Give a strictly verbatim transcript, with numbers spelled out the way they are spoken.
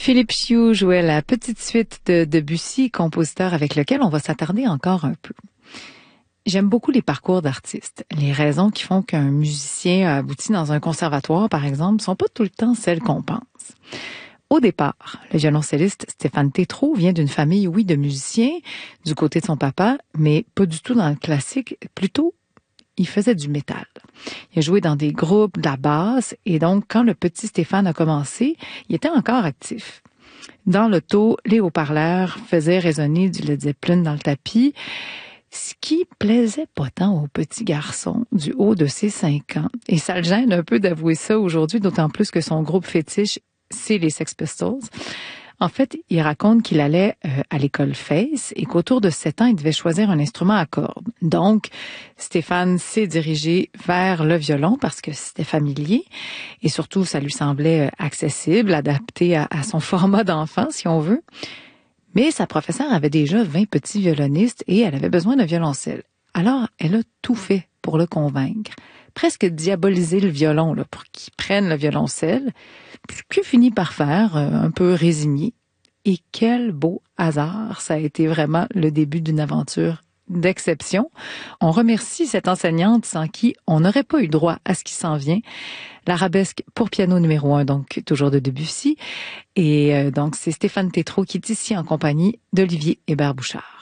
Philippe Chiou jouait la petite suite de Debussy, compositeur avec lequel on va s'attarder encore un peu. J'aime beaucoup les parcours d'artistes. Les raisons qui font qu'un musicien a abouti dans un conservatoire, par exemple, sont pas tout le temps celles qu'on pense. Au départ, le violoncelliste Stéphane Tétrault vient d'une famille, oui, de musiciens, du côté de son papa, mais pas du tout dans le classique, plutôt il faisait du métal. Il a joué dans des groupes, de la basse, et donc, quand le petit Stéphane a commencé, il était encore actif. Dans l'auto, les haut-parleurs faisaient résonner du Led Zeppelin dans le tapis, ce qui plaisait pas tant au petit garçon du haut de ses cinq ans. Et ça le gêne un peu d'avouer ça aujourd'hui, d'autant plus que son groupe fétiche, c'est les Sex Pistols. En fait, il raconte qu'il allait euh, à l'école Face et qu'autour de sept ans, il devait choisir un instrument à cordes. Donc, Stéphane s'est dirigé vers le violon parce que c'était familier et surtout, ça lui semblait accessible, adapté à, à son format d'enfant, si on veut. Mais sa professeure avait déjà vingt petits violonistes et elle avait besoin d'un violoncelle. Alors, elle a tout fait pour le convaincre. Presque diaboliser le violon là, pour qu'il prenne le violoncelle, ce qu'il finit par faire, euh, un peu résigné. Et quel beau hasard, ça a été vraiment le début d'une aventure d'exception. On remercie cette enseignante sans qui on n'aurait pas eu droit à ce qui s'en vient. L'arabesque pour piano numéro un, donc toujours de Debussy. Et euh, donc c'est Stéphane Tétrault qui est ici en compagnie d'Olivier Hébert-Bouchard.